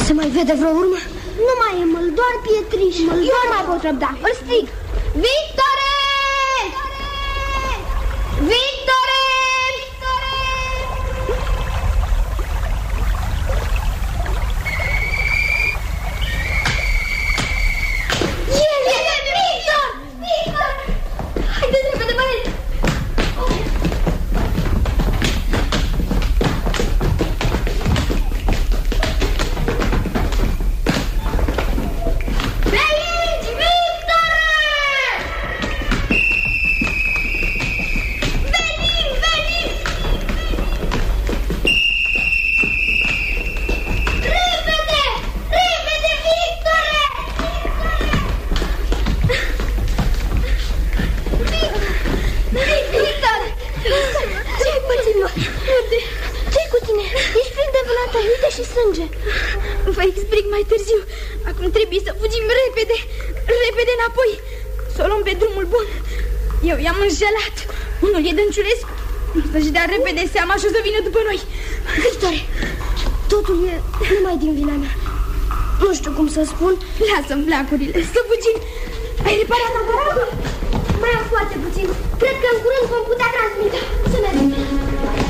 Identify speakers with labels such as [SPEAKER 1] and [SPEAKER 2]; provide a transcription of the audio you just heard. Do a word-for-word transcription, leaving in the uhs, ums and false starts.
[SPEAKER 1] Se mai vede vreo urmă?
[SPEAKER 2] Nu mai e măl, doar pietriș. Măl,
[SPEAKER 1] Eu nu mai pot răbda. Îl strig. Victore! Victore! El e Victor! Victor! Haideți repede, băieți!
[SPEAKER 2] Vă explic mai târziu. Acum trebuie să fugim repede, repede înapoi, să o luăm pe drumul bun. Eu i-am înșelat. Unul e Dănciulescu. Să-și dea repede seama și o să vină după noi.
[SPEAKER 1] Victorie, totul e numai din vina mea. Nu știu cum să spun.
[SPEAKER 2] Lasă-mi flacurile, să fugim. Ai reparat aparatul?
[SPEAKER 1] Mai am foarte puțin. Cred că în curând vom putea transmite. Să ne vedem.